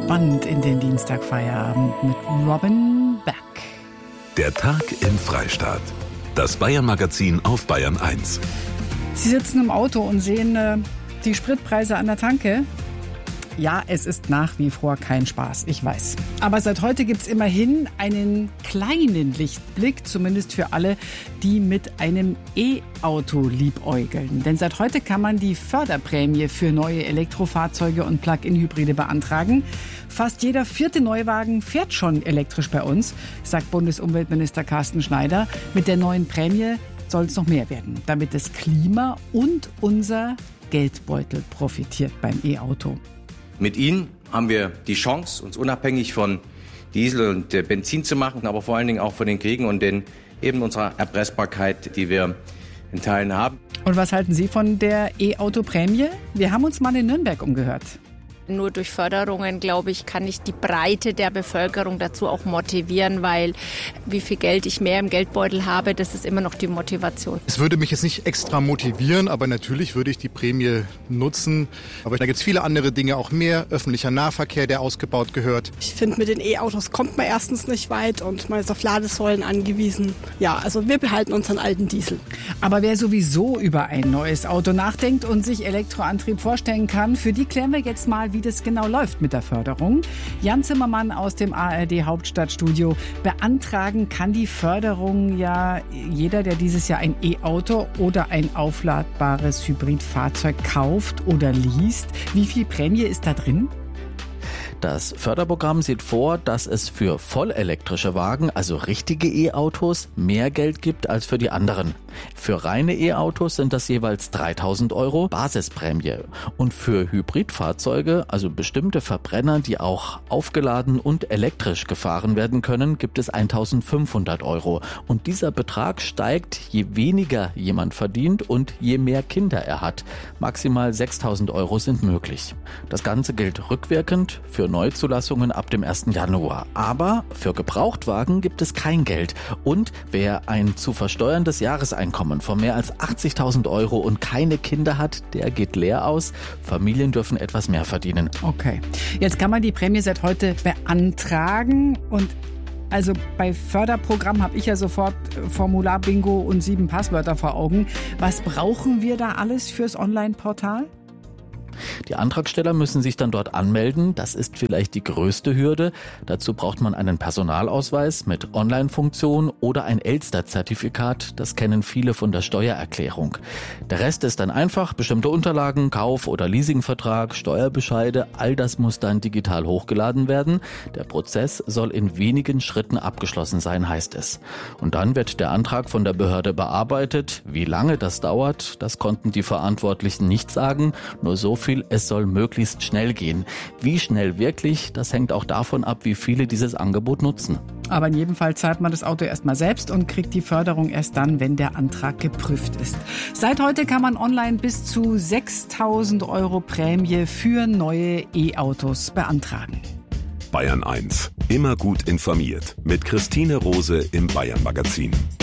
entspannt in den Dienstagfeierabend mit Robin Beck. Der Tag im Freistaat. Das Bayern-Magazin auf Bayern 1. Sie sitzen im Auto und sehen die Spritpreise an der Tanke. Ja, es ist nach wie vor kein Spaß, ich weiß. Aber seit heute gibt's immerhin einen kleinen Lichtblick, zumindest für alle, die mit einem E-Auto liebäugeln. Denn seit heute kann man die Förderprämie für neue Elektrofahrzeuge und Plug-in-Hybride beantragen. Fast jeder 4. Neuwagen fährt schon elektrisch bei uns, sagt Bundesumweltminister Carsten Schneider. Mit der neuen Prämie soll es noch mehr werden, damit das Klima und unser Geldbeutel profitiert beim E-Auto. Mit ihnen haben wir die Chance, uns unabhängig von Diesel und Benzin zu machen, aber vor allen Dingen auch von den Kriegen und eben unserer Erpressbarkeit, die wir in Teilen haben. Und was halten Sie von der E-Auto-Prämie? Wir haben uns mal in Nürnberg umgehört. Nur durch Förderungen, glaube ich, kann ich die Breite der Bevölkerung dazu auch motivieren, weil wie viel Geld ich mehr im Geldbeutel habe, das ist immer noch die Motivation. Es würde mich jetzt nicht extra motivieren, aber natürlich würde ich die Prämie nutzen. Aber da gibt es viele andere Dinge auch mehr. Öffentlicher Nahverkehr, der ausgebaut gehört. Ich finde, mit den E-Autos kommt man erstens nicht weit und man ist auf Ladesäulen angewiesen. Ja, also wir behalten unseren alten Diesel. Aber wer sowieso über ein neues Auto nachdenkt und sich Elektroantrieb vorstellen kann, für die klären wir jetzt mal, wie das genau läuft mit der Förderung. Jan Zimmermann aus dem ARD Hauptstadtstudio. Beantragen kann die Förderung ja jeder, der dieses Jahr ein E-Auto oder ein aufladbares Hybridfahrzeug kauft oder liest. Wie viel Prämie ist da drin? Das Förderprogramm sieht vor, dass es für vollelektrische Wagen, also richtige E-Autos, mehr Geld gibt als für die anderen. Für reine E-Autos sind das jeweils 3.000 € Basisprämie. Und für Hybridfahrzeuge, also bestimmte Verbrenner, die auch aufgeladen und elektrisch gefahren werden können, gibt es 1.500 €. Und dieser Betrag steigt, je weniger jemand verdient und je mehr Kinder er hat. Maximal 6.000 € sind möglich. Das Ganze gilt rückwirkend für Neuzulassungen ab dem 1. Januar. Aber für Gebrauchtwagen gibt es kein Geld. Und wer ein zu versteuerndes Jahreseinkommen von mehr als 80.000 € und keine Kinder hat, der geht leer aus. Familien dürfen etwas mehr verdienen. Okay. Jetzt kann man die Prämie seit heute beantragen und also bei Förderprogramm habe ich ja sofort Formular-Bingo und 7 Passwörter vor Augen. Was brauchen wir da alles fürs Online-Portal? Die Antragsteller müssen sich dann dort anmelden. Das ist vielleicht die größte Hürde. Dazu braucht man einen Personalausweis mit Online-Funktion oder ein Elster-Zertifikat. Das kennen viele von der Steuererklärung. Der Rest ist dann einfach bestimmte Unterlagen, Kauf- oder Leasingvertrag, Steuerbescheide. All das muss dann digital hochgeladen werden. Der Prozess soll in wenigen Schritten abgeschlossen sein, heißt es. Und dann wird der Antrag von der Behörde bearbeitet. Wie lange das dauert, das konnten die Verantwortlichen nicht sagen. Nur so viel, es soll möglichst schnell gehen. Wie schnell wirklich, das hängt auch davon ab, wie viele dieses Angebot nutzen. Aber in jedem Fall zahlt man das Auto erstmal selbst und kriegt die Förderung erst dann, wenn der Antrag geprüft ist. Seit heute kann man online bis zu 6.000 € Prämie für neue E-Autos beantragen. Bayern 1. Immer gut informiert. Mit Christine Rose im Bayern-Magazin.